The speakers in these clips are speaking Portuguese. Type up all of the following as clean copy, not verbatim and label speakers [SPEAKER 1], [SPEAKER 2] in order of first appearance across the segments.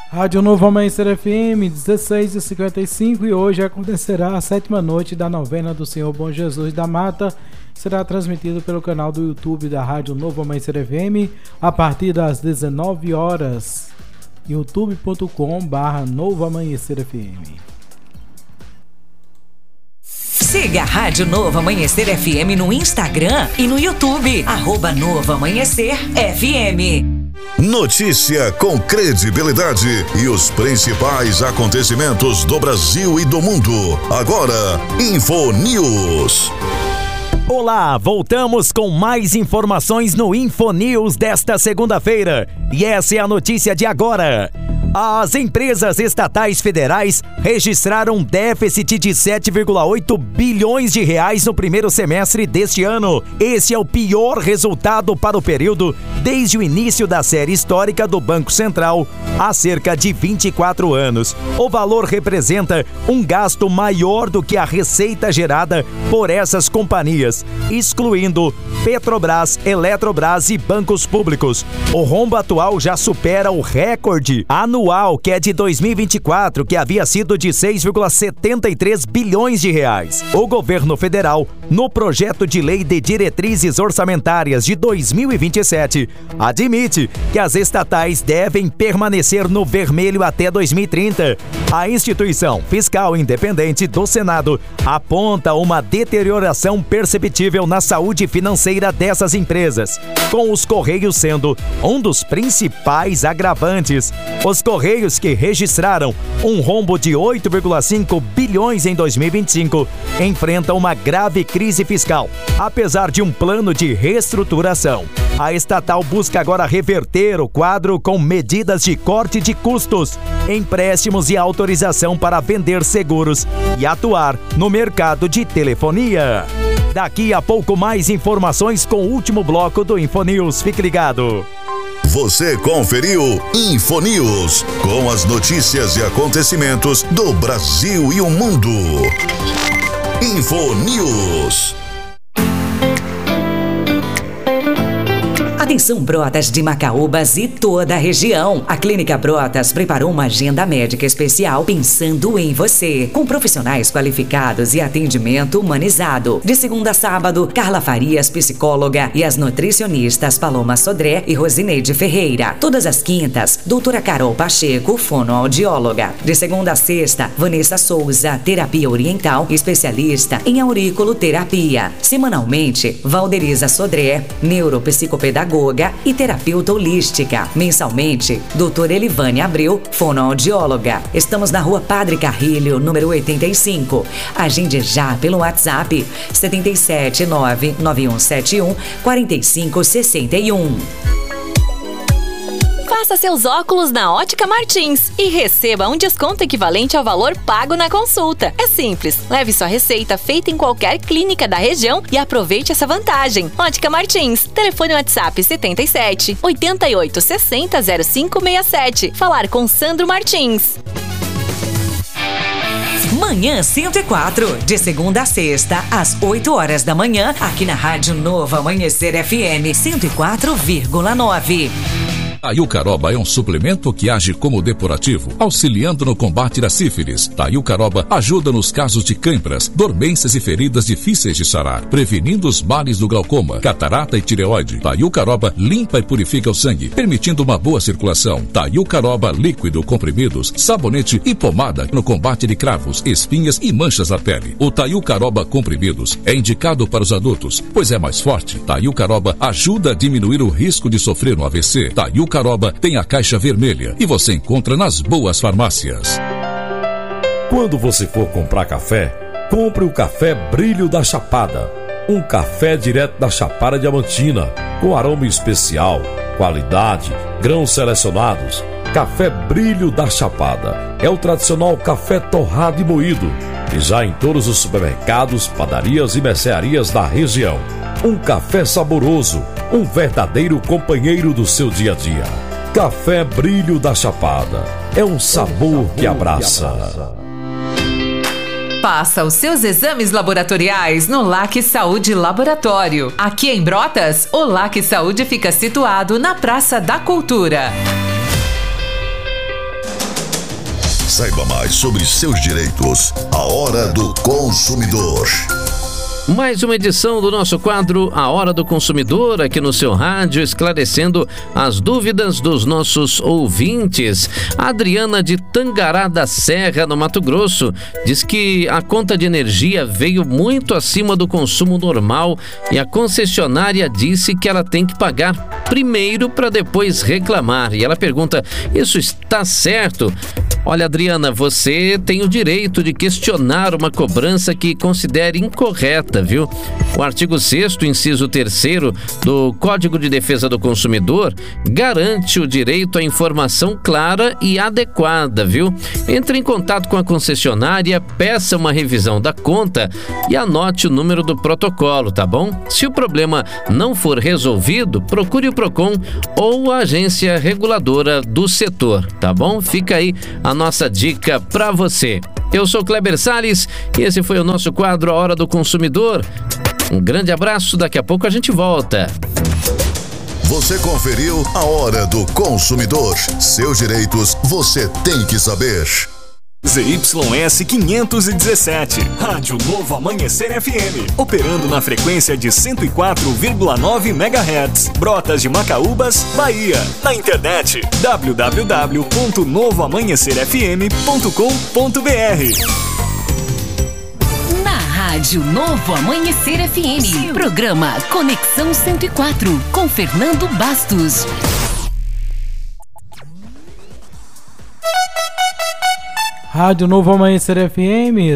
[SPEAKER 1] Rádio Novo Amanhecer FM 16h55 e hoje acontecerá a 7ª noite da novena do Senhor Bom Jesus da Mata. Será transmitido pelo canal do YouTube da Rádio Novo Amanhecer FM a partir das 19 horas. youtube.com/Novo Amanhecer FM.
[SPEAKER 2] Siga a Rádio Novo Amanhecer FM no Instagram e no YouTube, @Novo Amanhecer FM.
[SPEAKER 3] Notícia com credibilidade e os principais acontecimentos do Brasil e do mundo. Agora, InfoNews.
[SPEAKER 4] Olá, voltamos com mais informações no InfoNews desta segunda-feira. E essa é a notícia de agora. As empresas estatais federais registraram um déficit de 7,8 bilhões de reais no primeiro semestre deste ano. Esse é o pior resultado para o período desde o início da série histórica do Banco Central, há cerca de 24 anos. O valor representa um gasto maior do que a receita gerada por essas companhias, excluindo Petrobras, Eletrobras e bancos públicos. O rombo atual já supera o recorde anual, que é de 2024, que havia sido de 6,73 bilhões de reais. O governo federal, no projeto de lei de diretrizes orçamentárias de 2027, admite que as estatais devem permanecer no vermelho até 2030. A instituição fiscal independente do Senado aponta uma deterioração perceptível na saúde financeira dessas empresas, com os Correios sendo um dos principais agravantes. Os Correios, que registraram um rombo de 8,5 bilhões em 2025, enfrentam uma grave crise fiscal, apesar de um plano de reestruturação. A estatal busca agora reverter o quadro com medidas de corte de custos, empréstimos e autorização para vender seguros e atuar no mercado de telefonia. Daqui a pouco mais informações com o último bloco do InfoNews. Fique ligado.
[SPEAKER 3] Você conferiu InfoNews, com as notícias e acontecimentos do Brasil e o mundo. InfoNews.
[SPEAKER 2] Atenção, Brotas de Macaúbas e toda a região. A Clínica Brotas preparou uma agenda médica especial pensando em você, com profissionais qualificados e atendimento humanizado. De segunda a sábado, Carla Farias, psicóloga, e as nutricionistas Paloma Sodré e Rosineide Ferreira. Todas as quintas, doutora Carol Pacheco, fonoaudióloga. De segunda a sexta, Vanessa Souza, terapia oriental, especialista em auriculoterapia. Semanalmente, Valderiza Sodré, neuropsicopedagoga e terapeuta holística. Mensalmente, doutora Elivane Abreu, fonoaudióloga. Estamos na Rua Padre Carrilho, número 85. Agende já pelo WhatsApp 77991714561.
[SPEAKER 5] Faça seus óculos na Ótica Martins e receba um desconto equivalente ao valor pago na consulta. É simples, leve sua receita feita em qualquer clínica da região e aproveite essa vantagem. Ótica Martins, telefone WhatsApp 77 88 60 0567. Falar com Sandro Martins.
[SPEAKER 2] Manhã 104, de segunda a sexta, às 8 horas da manhã, aqui na Rádio Novo Amanhecer FM 104,9.
[SPEAKER 6] Taiucaroba é um suplemento que age como depurativo, auxiliando no combate da sífilis. Taiucaroba ajuda nos casos de cãibras, dormências e feridas difíceis de sarar, prevenindo os males do glaucoma, catarata e tireoide. Taiucaroba limpa e purifica o sangue, permitindo uma boa circulação. Taiucaroba líquido, comprimidos, sabonete e pomada no combate de cravos, espinhas e manchas na pele. O Taiucaroba comprimidos é indicado para os adultos, pois é mais forte. Taiucaroba ajuda a diminuir o risco de sofrer um AVC. Taiucaroba tem a caixa vermelha e você encontra nas boas farmácias.
[SPEAKER 7] Quando você for comprar café, compre o Café Brilho da Chapada. Um café direto da Chapada Diamantina, com aroma especial, qualidade, grãos selecionados. Café Brilho da Chapada é o tradicional café torrado e moído, e já em todos os supermercados, padarias e mercearias da região. Um café saboroso, um verdadeiro companheiro do seu dia a dia. Café Brilho da Chapada é um sabor que abraça.
[SPEAKER 8] Faça os seus exames laboratoriais no LAC Saúde Laboratório. Aqui em Brotas, o LAC Saúde fica situado na Praça da Cultura.
[SPEAKER 3] Saiba mais sobre seus direitos. A Hora do Consumidor.
[SPEAKER 9] Mais uma edição do nosso quadro A Hora do Consumidor, aqui no seu rádio, esclarecendo as dúvidas dos nossos ouvintes. A Adriana de Tangará da Serra, no Mato Grosso, diz que a conta de energia veio muito acima do consumo normal e a concessionária disse que ela tem que pagar primeiro para depois reclamar. E ela pergunta, isso está certo? Olha, Adriana, você tem o direito de questionar uma cobrança que considere incorreta, viu? O artigo 6º, inciso 3º do Código de Defesa do Consumidor garante o direito à informação clara e adequada, viu? Entre em contato com a concessionária, peça uma revisão da conta e anote o número do protocolo, tá bom? Se o problema não for resolvido, procure o PROCON ou a agência reguladora do setor, tá bom? Fica aí a nossa dica para você. Eu sou Kleber Salles e esse foi o nosso quadro A Hora do Consumidor. Um grande abraço, daqui a pouco a gente volta.
[SPEAKER 3] Você conferiu A Hora do Consumidor. Seus direitos você tem que saber.
[SPEAKER 10] ZYS 517, Rádio Novo Amanhecer FM, operando na frequência de 104,9 MHz, Brotas de Macaúbas, Bahia. Na internet, www.novoamanhecerfm.com.br.
[SPEAKER 11] Na Rádio Novo Amanhecer FM, programa Conexão 104, com Fernando Bastos.
[SPEAKER 1] Rádio Novo Amanhecer FM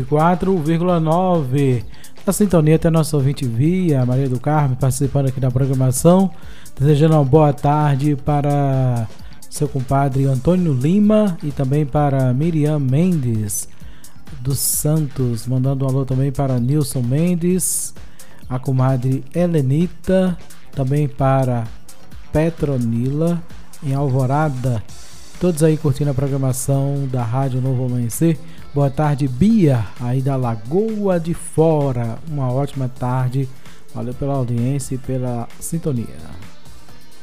[SPEAKER 1] 104,9. Na sintonia tem nosso ouvinte Via, Maria do Carmo, participando aqui da programação. Desejando uma boa tarde para seu compadre Antônio Lima e também para Miriam Mendes dos Santos. Mandando um alô também para Nilson Mendes, a comadre Helenita, também para Petronila em Alvorada. Todos aí curtindo a programação da Rádio Novo Amanhecer. Boa tarde, Bia, aí da Lagoa de Fora. Uma ótima tarde. Valeu pela audiência e pela sintonia.